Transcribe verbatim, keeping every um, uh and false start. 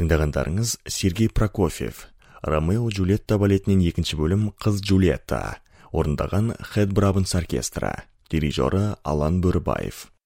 Тыңдағандарыңыз Сергей Прокофьев, Ромео Джульетта балетінен екінші бөлім «Қыз Джульетта», орындаған Хэд Брабанс оркестрі, дирижері Алан Бөрібаев.